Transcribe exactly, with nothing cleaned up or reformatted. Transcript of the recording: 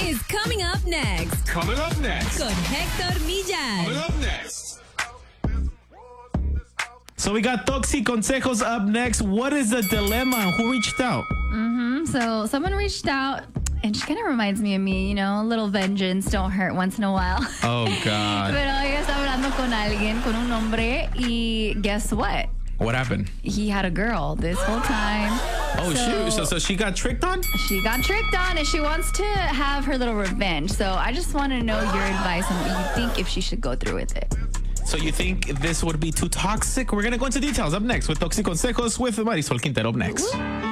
is coming up next. Coming up next. Con Héctor Millan. Coming up next. So we got Toxi Consejos up next. What is the dilemma? Who reached out? Mm-hmm. So someone reached out, and she kind of reminds me of me, you know, a little vengeance don't hurt once in a while. Oh, God. Pero ella está hablando con alguien, con un hombre, y guess what? What happened? He had a girl this whole time. Oh, so shoot. So, so she got tricked on? She got tricked on, and she wants to have her little revenge. So I just want to know your advice on what you think if she should go through with it. So you think this would be too toxic? We're going to go into details up next with Toxi Consejos with Marisol Quintero up next. Woo.